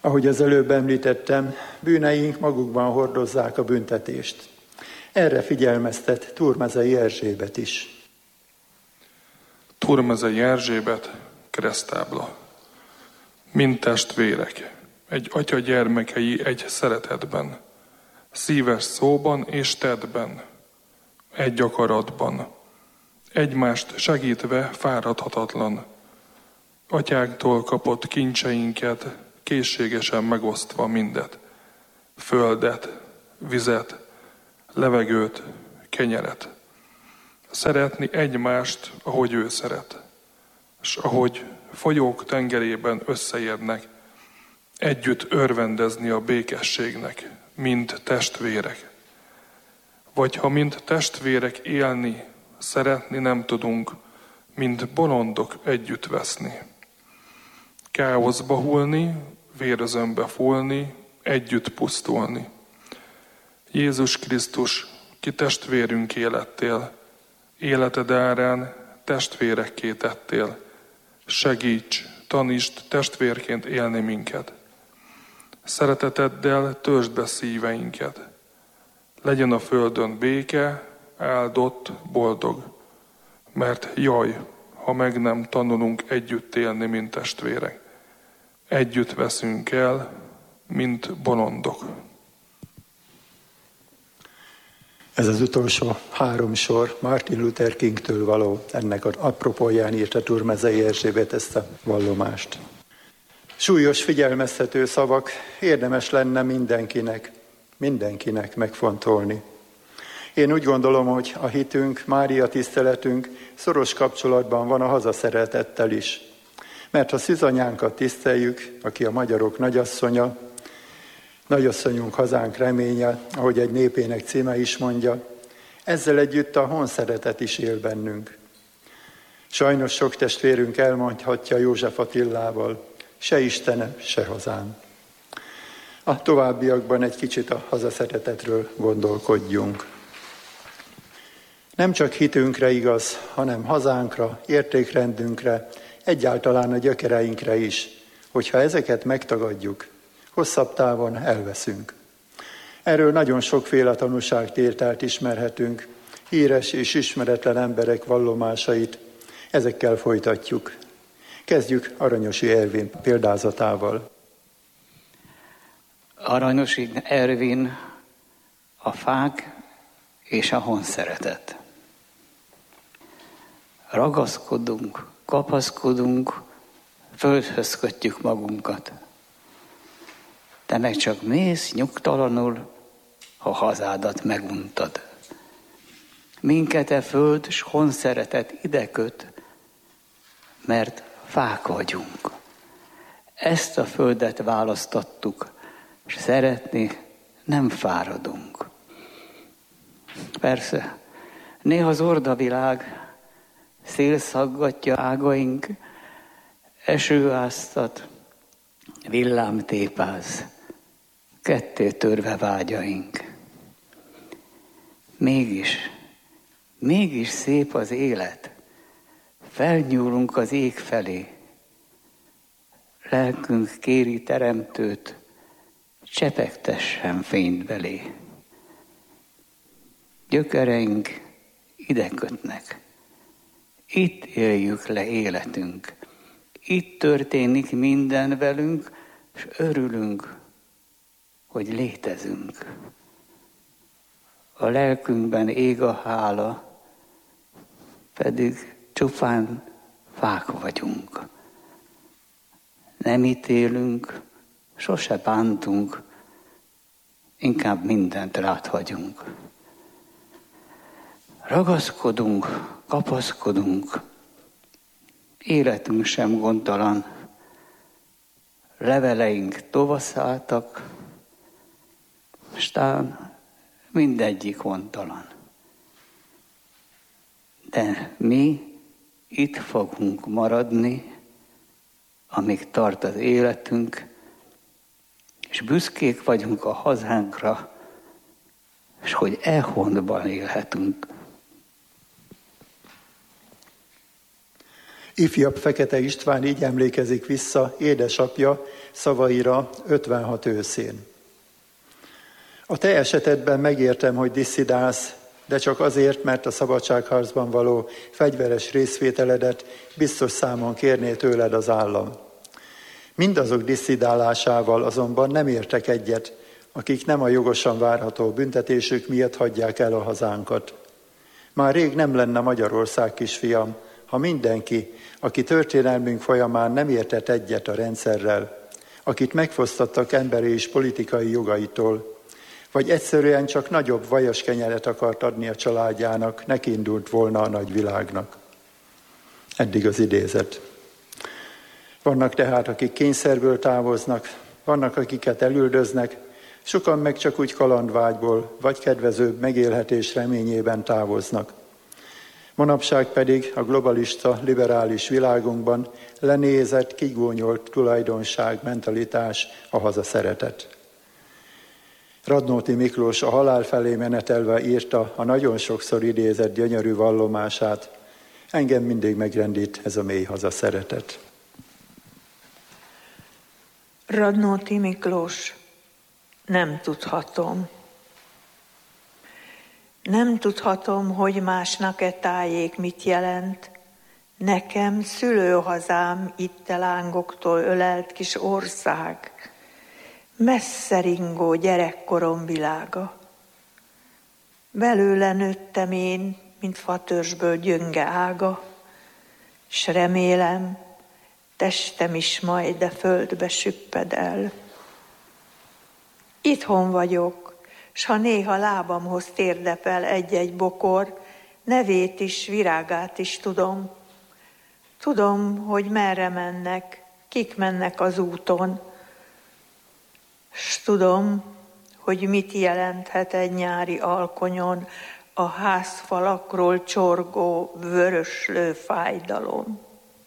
Ahogy az előbb említettem, bűneink magukban hordozzák a büntetést. Erre figyelmeztet Turmezei Erzsébet is. Turmezei Erzsébet, keresztábla. Mint testvérek, egy atya gyermekei egy szeretetben, szíves szóban és tettben, egy akaratban, egymást segítve fáradhatatlan, atyánktól kapott kincseinket készségesen megosztva mindet, földet, vizet, levegőt, kenyeret. Szeretni egymást, ahogy ő szeret, s ahogy folyók tengerében összeérnek, együtt örvendezni a békességnek, mint testvérek. Vagy ha mint testvérek élni, szeretni nem tudunk, mint bolondok együtt veszni. Káoszba hullni, vérözönbe fúlni, együtt pusztulni. Jézus Krisztus, ki testvérünké lettél, életed árán testvérekké tettél. Segíts, tanítsd testvérként élni minket. Szereteteddel töltsd be szíveinket. Legyen a földön béke, áldott, boldog. Mert jaj, ha meg nem tanulunk együtt élni, mint testvérek. Együtt veszünk el, mint bolondok. Ez az utolsó 3 sor Martin Luther Kingtől való, ennek az apropóján írta Turmezei Erzsébet ezt a vallomást. Súlyos figyelmeztető szavak, érdemes lenne mindenkinek megfontolni. Én úgy gondolom, hogy a hitünk, Mária tiszteletünk szoros kapcsolatban van a hazaszeretettel is. Mert ha szűzanyánkat tiszteljük, aki a magyarok nagyasszonya, nagyasszonyunk hazánk reménye, ahogy egy népének címe is mondja, ezzel együtt a honszeretet is él bennünk. Sajnos sok testvérünk elmondhatja József Attilával, se Istenem, se hazám. A továbbiakban egy kicsit a hazaszeretetről gondolkodjunk. Nem csak hitünkre igaz, hanem hazánkra, értékrendünkre, egyáltalán a gyökereinkre is, hogyha ezeket megtagadjuk, hosszabb távon elveszünk. Erről nagyon sokféle tanúságtételt ismerhetünk, híres és ismeretlen emberek vallomásait, ezekkel folytatjuk. Kezdjük Aranyosi Ervin példázatával. Aranyosi Ervin, a fák és a honszeretet. Ragaszkodunk, kapaszkodunk, földhöz kötjük magunkat. Te meg csak mész nyugtalanul, ha hazádat meguntad. Minket e föld s honszeretet ide köt, mert fák vagyunk. Ezt a földet választottuk, és szeretni nem fáradunk. Persze, néha zord a világ, szél szaggatja ágaink, eső áztat, villám tépáz, ketté törve vágyaink. Mégis szép az élet, felnyúlunk az ég felé. Lelkünk kéri teremtőt, csepegtessen fényt belé. Gyökereink ide kötnek, itt éljük le életünk, itt történik minden velünk, és örülünk, hogy létezünk. A lelkünkben ég a hála, pedig csupán fák vagyunk. Nem ítélünk, sose bántunk, inkább mindent ráthagyunk. Ragaszkodunk, kapaszkodunk, életünk sem gondtalan, leveleink tovaszálltak, s tán mindegyik hontalan. De mi itt fogunk maradni, amíg tart az életünk, és büszkék vagyunk a hazánkra, és hogy e hontban élhetünk. Ifjabb Fekete István így emlékezik vissza édesapja szavaira 56 őszén. A te esetedben megértem, hogy disszidálsz, de csak azért, mert a szabadságharcban való fegyveres részvételedet biztos számon kérné tőled az állam. Mindazok disszidálásával azonban nem értek egyet, akik nem a jogosan várható büntetésük miatt hagyják el a hazánkat. Már rég nem lenne Magyarország, kisfiam, ha mindenki, aki történelmünk folyamán nem értett egyet a rendszerrel, akit megfosztottak emberi és politikai jogaitól, vagy egyszerűen csak nagyobb vajas kenyeret akart adni a családjának, nekiindult volna a nagyvilágnak. Eddig az idézet. Vannak tehát, akik kényszerből távoznak, vannak, akiket elüldöznek, sokan meg csak úgy kalandvágyból, vagy kedvezőbb megélhetés reményében távoznak. Manapság pedig a globalista, liberális világunkban lenézett, kigónyolt tulajdonság, mentalitás, a hazaszeretet. Radnóti Miklós a halál felé menetelve írta a nagyon sokszor idézett gyönyörű vallomását. Engem mindig megrendít ez a mély hazaszeretet. Radnóti Miklós, nem tudhatom. Nem tudhatom, hogy másnak e tájék mit jelent. Nekem szülőhazám itt a lángoktól ölelt kis ország. Messze ringó gyerekkorom világa. Belőle nőttem én, mint fatörzsből gyönge ága, s remélem, testem is majd a földbe süpped el. Itthon vagyok, s ha néha lábamhoz térdepel egy-egy bokor, nevét is, virágát is tudom. Tudom, hogy merre mennek, kik mennek az úton, s tudom, hogy mit jelenthet egy nyári alkonyon a házfalakról csorgó vöröslő fájdalom.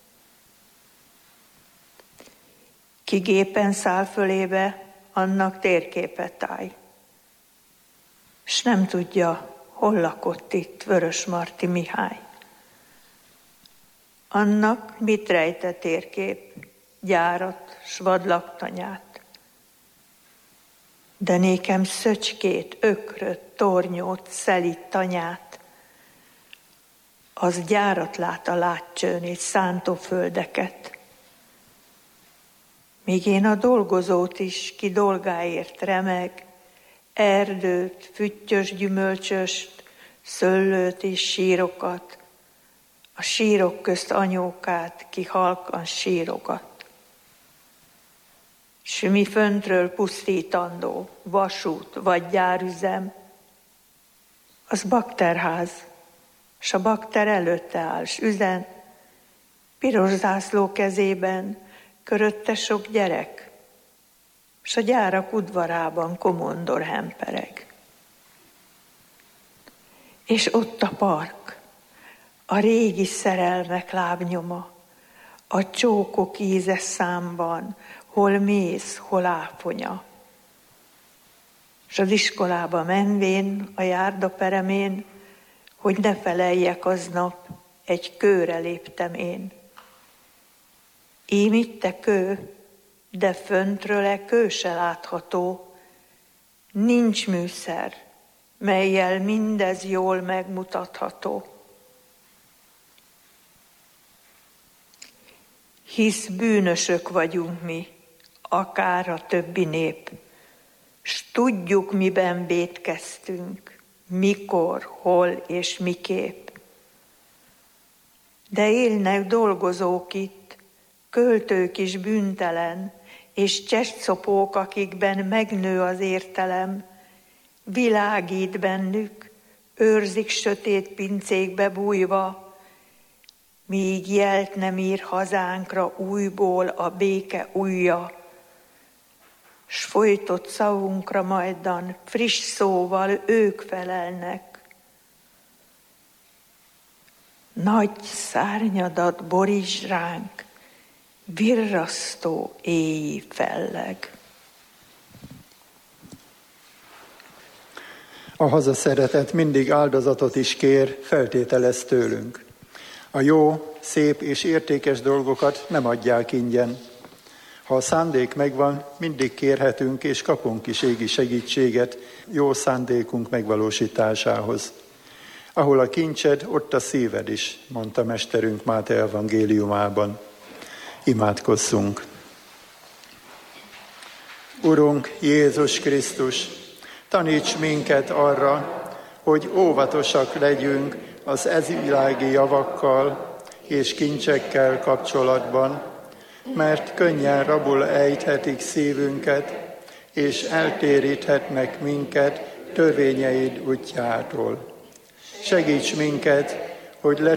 Ki gépen száll fölébe, annak térképet táj, s nem tudja, hol lakott itt Vörösmarty Mihály. Annak mit rejt a térkép, gyárat s vadlaktanyát. De nékem szöcskét, ökröt, tornyót, szelit tanyát, az gyárat lát a látcsőn és szántóföldeket. Míg én a dolgozót is, ki dolgáért remeg, erdőt, füttyös gyümölcsöst, szöllőt és sírokat, a sírok közt anyókát, ki halkan sírogat. S mi föntről pusztítandó, vasút vagy gyárüzem, az bakterház, s a bakter előtte áll, s üzen, piros zászló kezében, körötte sok gyerek, s a gyárak udvarában komondor hempereg. És ott a park, a régi szerelmek lábnyoma, a csókok íze számban, hol méz, hol áfonya. S az iskolába menvén, a járdaperemén, hogy ne feleljek aznap, egy kőre léptem én. Ím itt a kő, de föntről kő se látható, nincs műszer, mellyel mindez jól megmutatható. Hisz bűnösök vagyunk mi, akár a többi nép, s tudjuk, miben vétkeztünk, mikor, hol és miképp. De élnek dolgozók itt, költők is bűntelen, és csestszopók, akikben megnő az értelem, világít bennük, őrzik sötét pincékbe bújva, míg jelt nem ír hazánkra újból a béke ujja, s folytott szavunkra majdan friss szóval ők felelnek. Nagy szárnyadat boríts ránk, virrasztó éji felleg. A hazaszeretet mindig áldozatot is kér, feltételez tőlünk. A jó, szép és értékes dolgokat nem adják ingyen. Ha a szándék megvan, mindig kérhetünk és kapunk is égi segítséget jó szándékunk megvalósításához. Ahol a kincsed, ott a szíved is, mondta mesterünk Máté evangéliumában. Imádkozzunk! Urunk Jézus Krisztus, taníts minket arra, hogy óvatosak legyünk az ezvilági javakkal és kincsekkel kapcsolatban, mert könnyen rabul ejthetik szívünket, és eltéríthetnek minket törvényeid útjától. Segíts minket, hogy